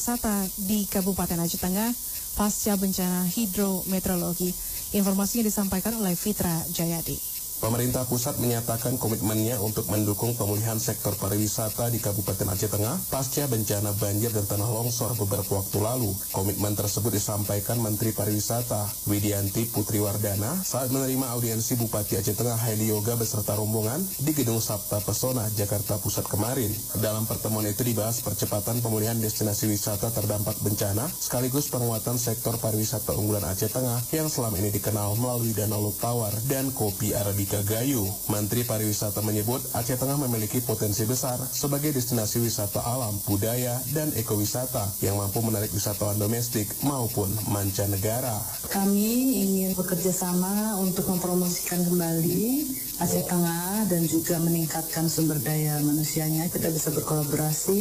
wisata di Kabupaten Aceh Tengah pasca bencana hidrometeorologi. Informasinya disampaikan oleh Fitra Jayadi. Pemerintah pusat menyatakan komitmennya untuk mendukung pemulihan sektor pariwisata di Kabupaten Aceh Tengah pasca bencana banjir dan tanah longsor beberapa waktu lalu. Komitmen tersebut disampaikan Menteri Pariwisata Widianti Putri Wardana saat menerima audiensi Bupati Aceh Tengah Haili Yoga beserta rombongan di Gedung Sabta Pesona, Jakarta Pusat kemarin. Dalam pertemuan itu dibahas percepatan pemulihan destinasi wisata terdampak bencana sekaligus penguatan sektor pariwisata unggulan Aceh Tengah yang selama ini dikenal melalui Danau Tawar dan Kopi Arabica Gayo. Menteri Pariwisata menyebut Aceh Tengah memiliki potensi besar sebagai destinasi wisata alam, budaya, dan ekowisata yang mampu menarik wisatawan domestik maupun mancanegara. Kami ingin bekerja sama untuk mempromosikan kembali Aceh Tengah dan juga meningkatkan sumber daya manusianya. Kita bisa berkolaborasi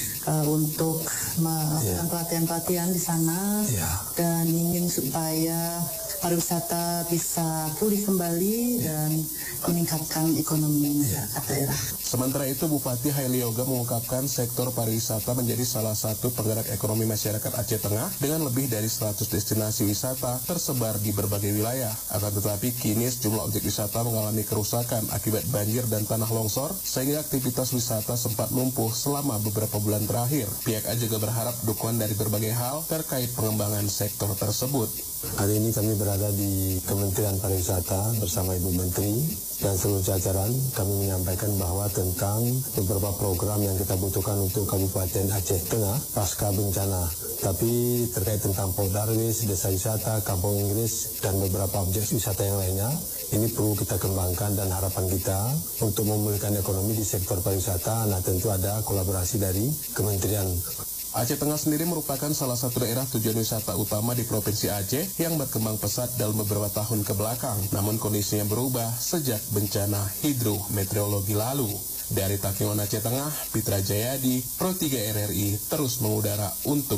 untuk melakukan pelatihan-pelatihan di sana dan ingin supaya pariwisata bisa pulih kembali dan meningkatkan ekonomi masyarakat daerah. Sementara itu, Bupati Haili Yoga mengungkapkan sektor pariwisata menjadi salah satu penggerak ekonomi masyarakat Aceh Tengah dengan lebih dari 100 destinasi wisata tersebar di berbagai wilayah. Akan tetapi kini sejumlah objek wisata mengalami kerusakan akibat banjir dan tanah longsor sehingga aktivitas wisata sempat lumpuh selama beberapa bulan terakhir. Pihak A juga berharap dukungan dari berbagai hal terkait pengembangan sektor tersebut. Hari ini kami berada di Kementerian Pariwisata bersama Ibu Menteri dan seluruh jajaran. Kami menyampaikan bahwa tentang beberapa program yang kita butuhkan untuk Kabupaten Aceh Tengah pasca bencana. Tapi terkait tentang Poldarwis, Desa Wisata, Kampung Inggris, dan beberapa objek wisata yang lainnya, ini perlu kita kembangkan dan harapan kita untuk memulihkan ekonomi di sektor pariwisata. Nah, tentu ada kolaborasi dari Kementerian. Aceh Tengah sendiri merupakan salah satu daerah tujuan wisata utama di Provinsi Aceh yang berkembang pesat dalam beberapa tahun ke belakang. Namun kondisinya berubah sejak bencana hidrometeorologi lalu. Dari Takengon Aceh Tengah, Fitra Jayadi, Pro 3 RRI terus mengudara untuk